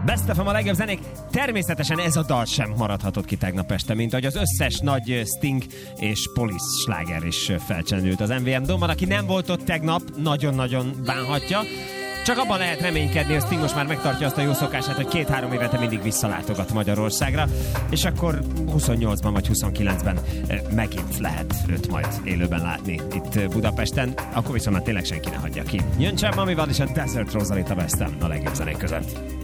Best of a legjobb zenék. Természetesen ez a dal sem maradhatott ki tegnap este, mint ahogy az összes nagy Sting és Police sláger is felcsendült az MVM Dome-ban. Aki nem volt ott tegnap, nagyon-nagyon bánhatja. Csak abban lehet reménykedni, hogy Sting most már megtartja azt a jó szokását, hogy 2-3 évente mindig visszalátogat Magyarországra, és akkor 28-ban vagy 29-ben megint lehet őt majd élőben látni itt Budapesten, akkor viszont már tényleg senki ne hagyja ki. Jön Csab Mamival és a Desert Rosalie a Best a legjobb zenék között.